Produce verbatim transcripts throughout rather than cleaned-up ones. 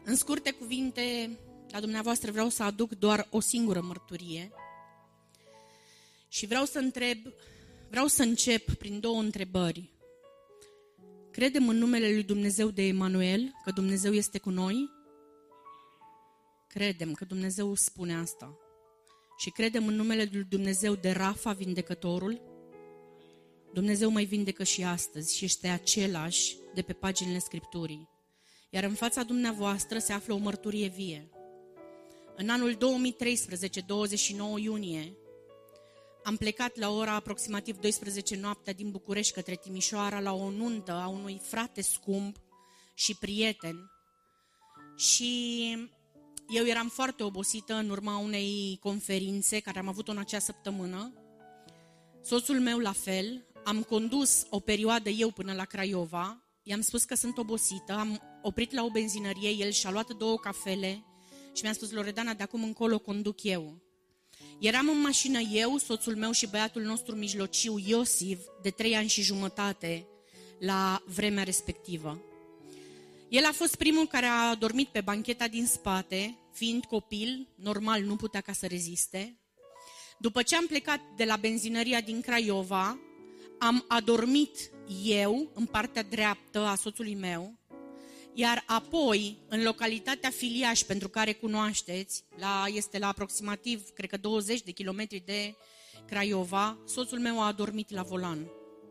În scurte cuvinte, la dumneavoastră vreau să aduc doar o singură mărturie și vreau să întreb, vreau să încep prin două întrebări. Credem în numele lui Dumnezeu de Emanuel, că Dumnezeu este cu noi? Credem că Dumnezeu spune asta. Și credem în numele lui Dumnezeu de Rafa, vindecătorul? Dumnezeu mai vindecă și astăzi și este același de pe paginile Scripturii. Iar în fața dumneavoastră se află o mărturie vie. În anul două mii treisprezece, douăzeci și nouă iunie, am plecat la ora aproximativ douăsprezece noaptea din București către Timișoara la o nuntă a unui frate scump și prieten. Și eu eram foarte obosită în urma unei conferințe care am avut-o în acea săptămână. Soțul meu la fel. Am condus o perioadă eu până la Craiova. I-am spus că sunt obosită. Am oprit la o benzinărie. El și-a luat două cafele și mi-a spus: Loredana, de acum încolo conduc eu. Eram în mașină eu, soțul meu și băiatul nostru mijlociu, Iosif, de trei ani și jumătate, la vremea respectivă. El a fost primul care a dormit pe bancheta din spate, fiind copil, normal nu putea ca să reziste. După ce am plecat de la benzinăria din Craiova, am adormit eu în partea dreaptă a soțului meu, iar apoi, în localitatea Filiaș, pentru care cunoașteți, la, este la aproximativ, cred că douăzeci de kilometri de Craiova, soțul meu a adormit la volan.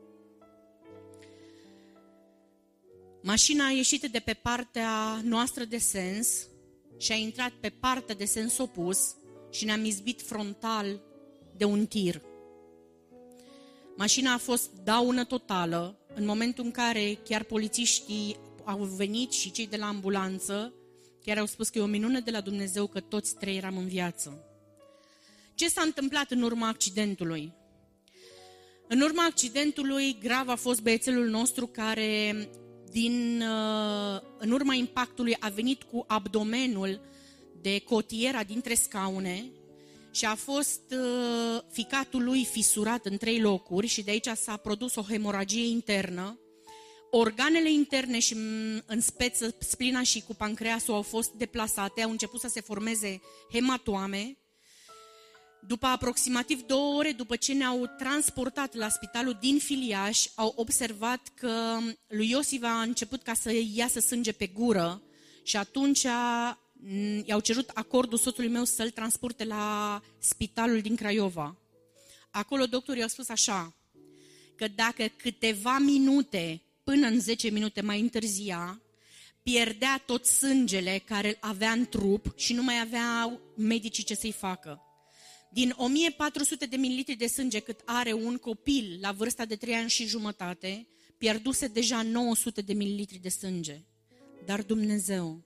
Mașina a ieșit de pe partea noastră de sens și a intrat pe partea de sens opus și ne-am izbit frontal de un tir. Mașina a fost daună totală, în momentul în care chiar polițiștii au venit și cei de la ambulanță, chiar au spus că e o minune de la Dumnezeu că toți trei eram în viață. Ce s-a întâmplat în urma accidentului? În urma accidentului grav a fost băiețelul nostru care, din, în urma impactului, a venit cu abdomenul de cotiera dintre scaune și a fost uh, ficatul lui fisurat în trei locuri și de aici s-a produs o hemoragie internă. Organele interne și în speță splina și cu pancreasul au fost deplasate, au început să se formeze hematoame. După aproximativ două ore, după ce ne-au transportat la spitalul din Filiaș, au observat că lui Iosif a început ca să iasă sânge pe gură și atunci i-au cerut acordul soțului meu să-l transporte la spitalul din Craiova. Acolo doctorii au spus așa, că dacă câteva minute până în zece minute mai întârzia, pierdea tot sângele care îl avea în trup și nu mai aveau medicii ce să-i facă. Din o mie patru sute de mililitri de sânge cât are un copil la vârsta de trei ani și jumătate, pierduse deja nouă sute de mililitri de sânge. Dar Dumnezeu,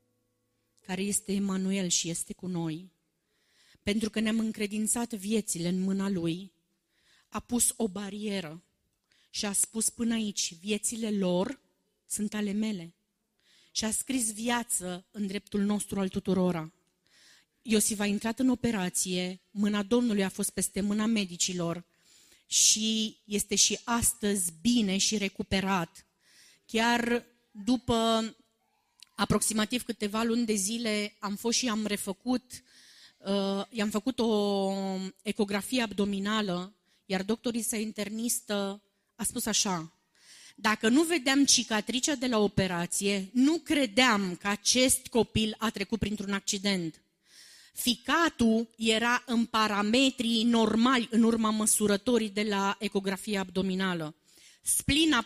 care este Emanuel și este cu noi, pentru că ne-am încredințat viețile în mâna Lui, a pus o barieră și a spus până aici, viețile lor sunt ale mele. Și a scris viață în dreptul nostru al tuturora. Iosif a intrat în operație, mâna Domnului a fost peste mâna medicilor și este și astăzi bine și recuperat. Chiar după aproximativ câteva luni de zile am fost și am refăcut, uh, i-am făcut o ecografie abdominală, iar doctorii sa internistă a spus așa: dacă nu vedeam cicatricea de la operație, nu credeam că acest copil a trecut printr-un accident. Ficatul era în parametrii normali în urma măsurătorii de la ecografie abdominală. Splina